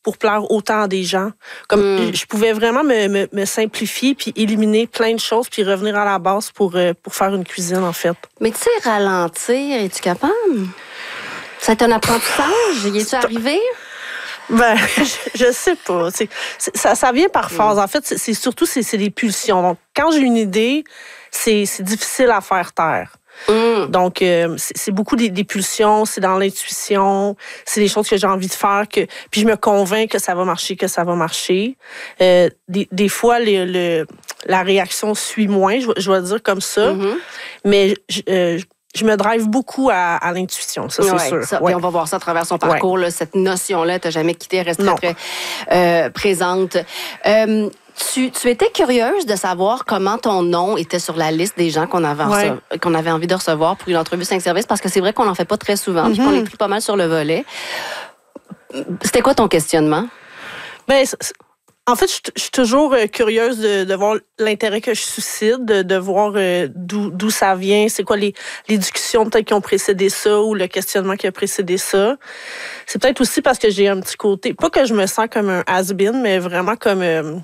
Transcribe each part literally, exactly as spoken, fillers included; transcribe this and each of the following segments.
pour plaire autant à des gens. Comme mm. je pouvais vraiment me, me, me simplifier puis éliminer plein de choses puis revenir à la base pour, euh, pour faire une cuisine, en fait. Mais tu sais, ralentir, es-tu capable? Ça a été un apprentissage? Y est-tu arrivé? Ben, je, je sais pas. C'est, c'est, ça, ça vient par phase. En fait, c'est, c'est surtout c'est, c'est des pulsions. Donc, quand j'ai une idée, c'est, c'est difficile à faire taire. Mm. Donc, euh, c'est, c'est beaucoup des, des pulsions, c'est dans l'intuition, c'est des choses que j'ai envie de faire, que puis je me convainc que ça va marcher, que ça va marcher. Euh, des, des fois, le, le, la réaction suit moins, je, je vais dire comme ça, mm-hmm. mais je, euh, je me drive beaucoup à, à l'intuition, ça, c'est ouais, sûr. Ça, ouais. On va voir ça à travers son parcours. Ouais. Là, cette notion-là, tu n'as jamais quitté, elle reste non. très, très euh, présente. Euh, tu, tu étais curieuse de savoir comment ton nom était sur la liste des gens qu'on avait, ouais. rece- qu'on avait envie de recevoir pour une entrevue cinq services, parce que c'est vrai qu'on n'en fait pas très souvent, mm-hmm. puis qu'on est pris pas mal sur le volet. C'était quoi ton questionnement? Ben, c'est... En fait, je suis toujours curieuse de, de voir l'intérêt que je suscite, de, de voir euh, d'où, d'où ça vient, c'est quoi les, les discussions peut-être qui ont précédé ça ou le questionnement qui a précédé ça. C'est peut-être aussi parce que j'ai un petit côté, pas que je me sens comme un has-been, mais vraiment comme... Euh,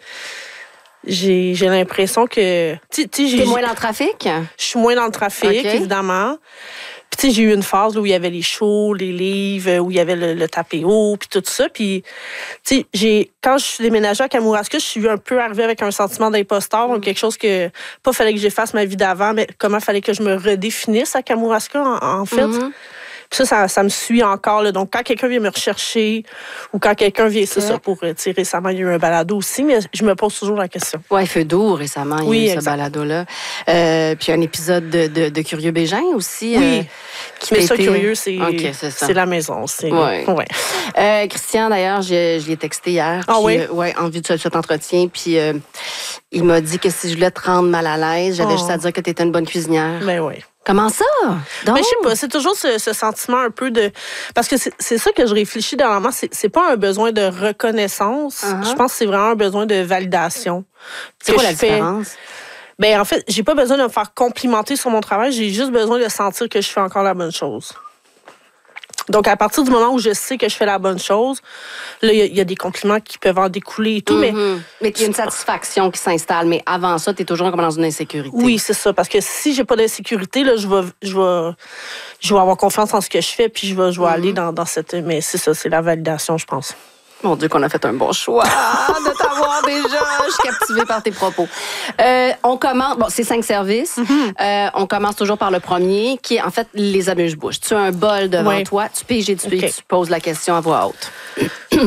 j'ai, j'ai l'impression que... Tu es moins dans le trafic? Je suis moins dans le trafic, okay. évidemment. Puis, tu sais, j'ai eu une phase là, où il y avait les shows, les livres, où il y avait le, le tapéo, puis tout ça. Puis, tu sais, j'ai, quand je suis déménagée à Kamouraska, je suis un peu arrivée avec un sentiment d'imposteur, donc quelque chose que, pas fallait que j'efface ma vie d'avant, mais comment fallait que je me redéfinisse à Kamouraska, en, en fait. Mm-hmm. Puis ça, ça, ça me suit encore. Là. Donc, quand quelqu'un vient me rechercher ou quand quelqu'un vient, c'est ouais. ça, pour, tu sais, récemment, il y a eu un balado aussi, mais je me pose toujours la question. Oui, Feu d'eau, récemment, il y a oui, eu exact. ce balado-là. Euh, puis un épisode de, de, de Curieux Bégin aussi. Oui, euh, qui mais ça, été... Curieux, c'est, okay, c'est, c'est la maison. C'est... Ouais. Ouais. Euh, Christian, d'ailleurs, je, je l'ai texté hier. Ah oui? Euh, ouais, en vue de cet entretien. Puis euh, il m'a dit que si je voulais te rendre mal à l'aise, j'avais oh. juste à dire que tu étais une bonne cuisinière. Ben oui. Comment ça? Donc... Mais je sais pas, c'est toujours ce, ce sentiment un peu de... Parce que c'est, c'est ça que je réfléchis dernièrement, c'est, c'est pas un besoin de reconnaissance, uh-huh. je pense que c'est vraiment un besoin de validation. C'est quoi la fais... différence? Ben en fait, j'ai pas besoin de me faire complimenter sur mon travail, j'ai juste besoin de sentir que je fais encore la bonne chose. Donc, à partir du moment où je sais que je fais la bonne chose, là, il y, y a des compliments qui peuvent en découler et tout, mm-hmm. mais... Mais il y a une satisfaction qui s'installe, mais avant ça, tu es toujours comme dans une insécurité. Oui, c'est ça, parce que si j'ai pas d'insécurité, là, je vais, je vais, je vais avoir confiance en ce que je fais, puis je vais, je vais mm-hmm. aller dans, dans cette... Mais c'est ça, c'est la validation, je pense. Mon Dieu, qu'on a fait un bon choix de t'avoir déjà. Je suis captivée par tes propos. Euh, on commence... Bon, c'est cinq services. Mm-hmm. Euh, on commence toujours par le premier, qui est, en fait, les amuse-bouches. Tu as un bol devant ouais. toi, tu piges et tu piges, okay. tu poses la question à voix haute.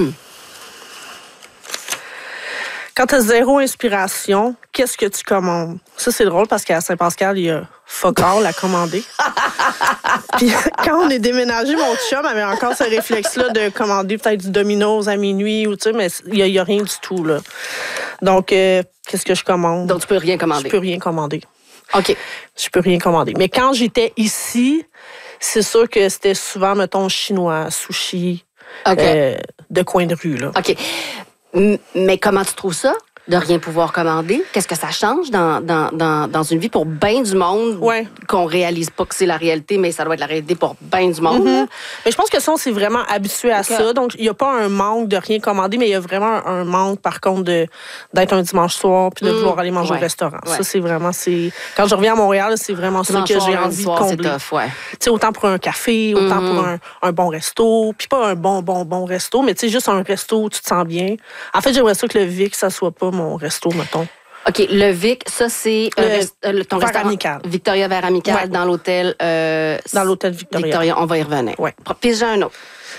Quand tu as zéro inspiration, qu'est-ce que tu commandes? Ça, c'est drôle parce qu'à Saint-Pascal, il y a fuck all à commander. Puis quand on est déménagé, mon chum avait encore ce réflexe-là de commander peut-être du Domino's à minuit, ou tu sais, mais il n'y a, a rien du tout, là. Donc, euh, qu'est-ce que je commande? Donc, tu peux rien commander? Je peux rien commander. OK. Je peux rien commander. Mais quand j'étais ici, c'est sûr que c'était souvent, mettons, chinois, sushi, okay. euh, de coin de rue, là. OK. Mais comment tu trouves ça, de rien pouvoir commander? Qu'est-ce que ça change dans, dans, dans, dans une vie pour bien du monde ouais. qu'on réalise pas que c'est la réalité, mais ça doit être la réalité pour bien du monde? Mm-hmm. Mais je pense que ça, on s'est vraiment habitué à okay. ça. Donc, il n'y a pas un manque de rien commander, mais il y a vraiment un manque, par contre, de, d'être un dimanche soir puis de mmh. vouloir aller manger ouais. au restaurant. Ouais. Ça, c'est vraiment... C'est... Quand je reviens à Montréal, c'est vraiment dimanche ça que j'ai envie soir, de combler. C'est tough, ouais. Tu sais, autant pour un café, autant mmh. pour un, un bon resto. Puis pas un bon, bon, bon resto, mais tu sais, juste un resto où tu te sens bien. En fait, j'aimerais ça que le Vic, ça soit pas mon resto, mettons. OK, le Vic, ça, c'est le, euh, ton Vers restaurant Amical. Victoria Vers Amical ouais. dans l'hôtel... Euh, dans l'hôtel Victoria. Victoria, on va y revenir. Ouais. Puis-je un autre.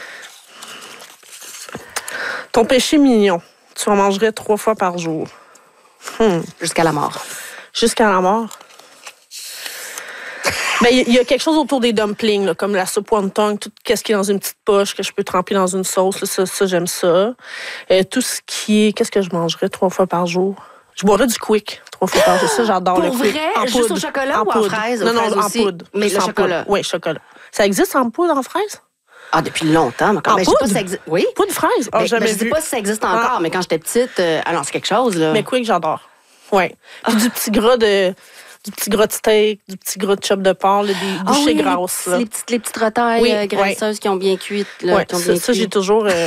Ton péché mignon, tu en mangerais trois fois par jour. Hmm. Jusqu'à la mort. Jusqu'à la mort? Ben, il y a quelque chose autour des dumplings, là, comme la soupe wonton, tout ce qui est dans une petite poche que je peux tremper dans une sauce. Là, ça, ça, j'aime ça. Euh, tout ce qui est... Qu'est-ce que je mangerais trois fois par jour? Je boirais du quick trois fois par jour. Ça, j'adore Pour le quick. vrai? En Juste poudre. au chocolat en ou en poudre. fraise? Non, non, fraise en aussi. poudre. Mais le chocolat? Oui, chocolat. Ça existe en poudre, en fraise? Ah, depuis longtemps. Mais quand, en mais poudre? Je sais pas si ça existe. Oui. Poudre fraise? Ah, mais, jamais mais je sais pas si ça existe encore, ah. mais quand j'étais petite, euh, alors c'est quelque chose, là. Mais quick, j'adore. Oui. Puis ah. du petit gras de... Du petit gras de steak, du petit gras de chop de porc, là, des bouchées ah oui, grasses. Les, là. Les, petites, les petites retailles oui, euh, graisseuses oui. qui ont bien cuit. Là, oui, qui ont ça, bien ça cuit. j'ai toujours... Euh,